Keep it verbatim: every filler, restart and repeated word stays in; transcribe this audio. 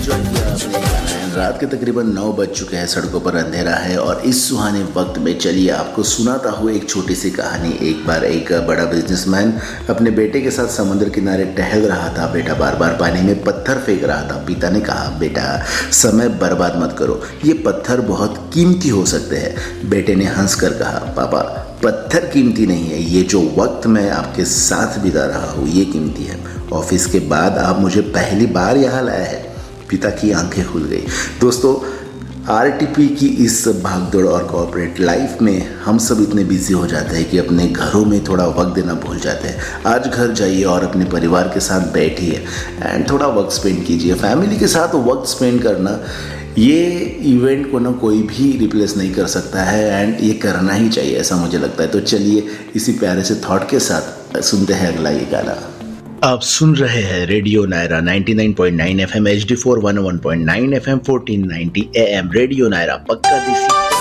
Enjoy किया आपने गाना। रात के तकरीबन नौ बज चुके हैं, सड़कों पर अंधेरा है और इस सुहाने वक्त में चलिए आपको सुनाता हूँ एक छोटी सी कहानी। एक बार एक बड़ा बिजनेसमैन अपने बेटे के साथ समुद्र किनारे टहल रहा था। बेटा बार बार पानी में पत्थर फेंक रहा था। पिता ने कहा, बेटा समय बर्बाद मत करो, ये पत्थर बहुत कीमती हो सकते हैं। बेटे ने हंस कर कहा, पापा पत्थर कीमती नहीं है, ये जो वक्त मैं आपके साथ बिता रहा हूँ ये कीमती है। ऑफिस के बाद आप मुझे पहली बार यहाँ लाया है। पिता की आंखें खुल गई। दोस्तों, आरटीपी की इस भागदौड़ और कॉर्पोरेट लाइफ में हम सब इतने बिजी हो जाते हैं कि अपने घरों में थोड़ा वक्त देना भूल जाते हैं। आज घर जाइए और अपने परिवार के साथ बैठिए एंड थोड़ा वक्त स्पेंड कीजिए। फैमिली के साथ वक्त स्पेंड करना, ये इवेंट को ना कोई भी रिप्लेस नहीं कर सकता है एंड ये करना ही चाहिए, ऐसा मुझे लगता है। तो चलिए इसी प्यारे से थॉट के साथ सुनते हैं अगला ये गाना। आप सुन रहे हैं रेडियो नायरा निन्यानवे point now FM, H D four one one point nine FM, fourteen ninety am. Radio Naira, पक्का देसी।